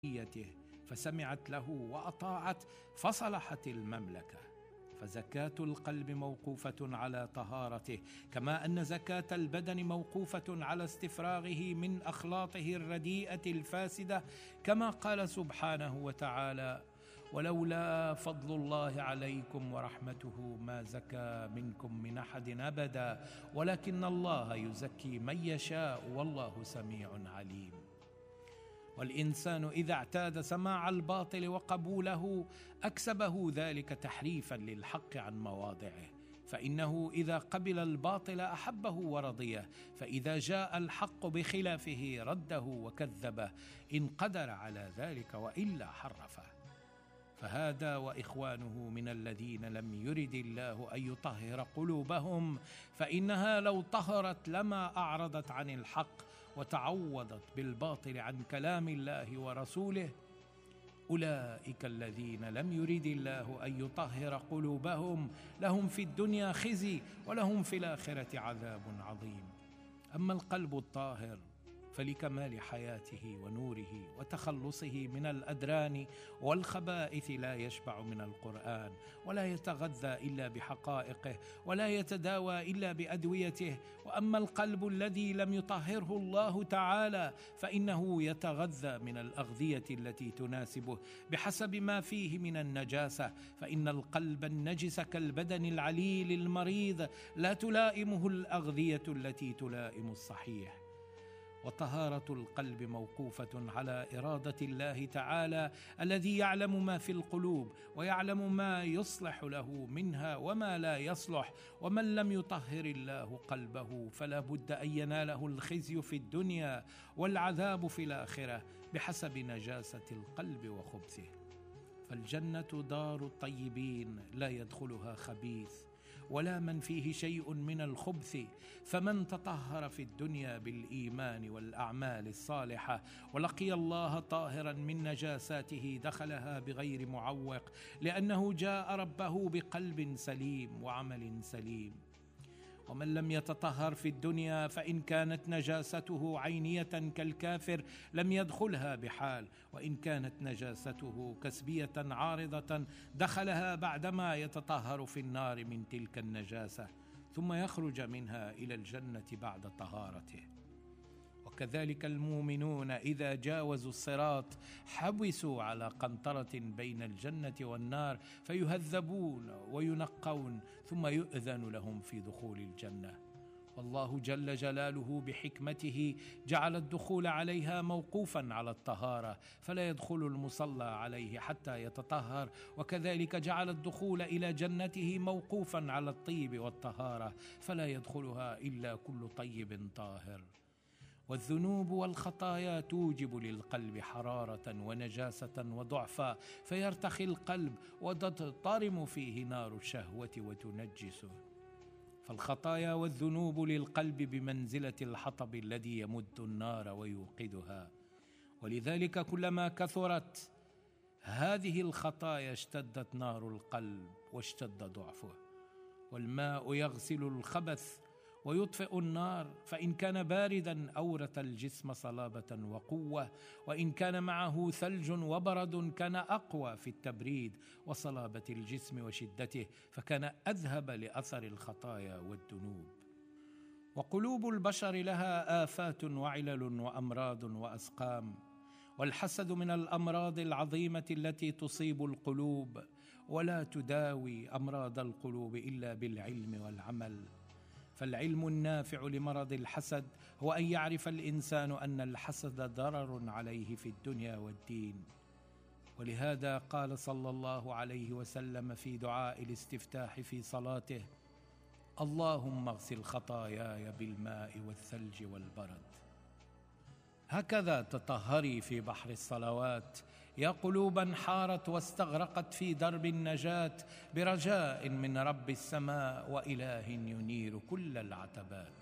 فسمعت له وأطاعت فصلحت المملكة. فزكاة القلب موقوفة على طهارته، كما أن زكاة البدن موقوفة على استفراغه من أخلاطه الرديئة الفاسدة، كما قال سبحانه وتعالى: ولولا فضل الله عليكم ورحمته ما زكى منكم من أحد أبدا ولكن الله يزكي من يشاء والله سميع عليم. والإنسان إذا اعتاد سماع الباطل وقبوله أكسبه ذلك تحريفا للحق عن مواضعه، فإنه إذا قبل الباطل أحبه ورضيه، فإذا جاء الحق بخلافه رده وكذبه إن قدر على ذلك وإلا حرفه. فهذا وإخوانه من الذين لم يرد الله أن يطهر قلوبهم، فإنها لو طهرت لما أعرضت عن الحق وتعوضت بالباطل عن كلام الله ورسوله. أولئك الذين لم يرد الله أن يطهر قلوبهم لهم في الدنيا خزي ولهم في الآخرة عذاب عظيم. أما القلب الطاهر فلكمال حياته ونوره وتخلصه من الأدران والخبائث لا يشبع من القرآن، ولا يتغذى إلا بحقائقه، ولا يتداوى إلا بأدويته. وأما القلب الذي لم يطهره الله تعالى فإنه يتغذى من الأغذية التي تناسبه بحسب ما فيه من النجاسة، فإن القلب النجس كالبدن العليل المريض لا تلائمه الأغذية التي تلائم الصحيح. وطهارة القلب موقوفة على إرادة الله تعالى الذي يعلم ما في القلوب ويعلم ما يصلح له منها وما لا يصلح. ومن لم يطهر الله قلبه فلا بد أن يناله الخزي في الدنيا والعذاب في الآخرة بحسب نجاسة القلب وخبثه. فالجنة دار الطيبين لا يدخلها خبيث ولا من فيه شيء من الخبث، فمن تطهر في الدنيا بالإيمان والأعمال الصالحة ولقي الله طاهرا من نجاساته دخلها بغير معوق، لأنه جاء ربه بقلب سليم وعمل سليم. ومن لم يتطهر في الدنيا فإن كانت نجاسته عينية كالكافر لم يدخلها بحال، وإن كانت نجاسته كسبية عارضة دخلها بعدما يتطهر في النار من تلك النجاسة ثم يخرج منها إلى الجنة بعد طهارته. وكذلك المؤمنون إذا جاوزوا الصراط حبسوا على قنطرة بين الجنة والنار فيهذبون وينقون ثم يؤذن لهم في دخول الجنة. والله جل جلاله بحكمته جعل الدخول عليها موقوفا على الطهارة فلا يدخل المصلى عليه حتى يتطهر، وكذلك جعل الدخول إلى جنته موقوفا على الطيب والطهارة فلا يدخلها إلا كل طيب طاهر. والذنوب والخطايا توجب للقلب حرارة ونجاسة وضعفا فيرتخي القلب وتضطرم فيه نار الشهوة وتنجسه. فالخطايا والذنوب للقلب بمنزلة الحطب الذي يمد النار ويوقدها، ولذلك كلما كثرت هذه الخطايا اشتدت نار القلب واشتد ضعفه. والماء يغسل الخبث ويطفئ النار، فإن كان باردا أورث الجسم صلابة وقوة، وإن كان معه ثلج وبرد كان أقوى في التبريد وصلابة الجسم وشدته، فكان أذهب لأثر الخطايا والذنوب. وقلوب البشر لها آفات وعلل وأمراض وأسقام، والحسد من الأمراض العظيمة التي تصيب القلوب، ولا تداوي أمراض القلوب إلا بالعلم والعمل. فالعلم النافع لمرض الحسد هو أن يعرف الإنسان أن الحسد ضرر عليه في الدنيا والدين. ولهذا قال صلى الله عليه وسلم في دعاء الاستفتاح في صلاته: اللهم اغسل خطاياي بالماء والثلج والبرد. هكذا تطهري في بحر الصلوات يا قلوبا حارت واستغرقت في درب النجاة برجاء من رب السماء وإله ينير كل العتبات.